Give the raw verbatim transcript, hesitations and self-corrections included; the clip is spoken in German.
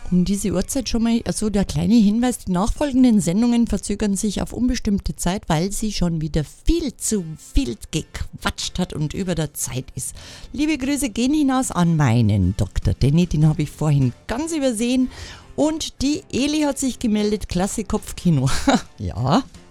Um diese Uhrzeit schon mal, also der kleine Hinweis, die nachfolgenden Sendungen verzögern sich auf unbestimmte Zeit, weil sie schon wieder viel zu viel gequatscht hat und über der Zeit ist. Liebe Grüße gehen hinaus an meinen Doktor Danny, den habe ich vorhin ganz übersehen. Und die Eli hat sich gemeldet, klasse Kopfkino. Ja,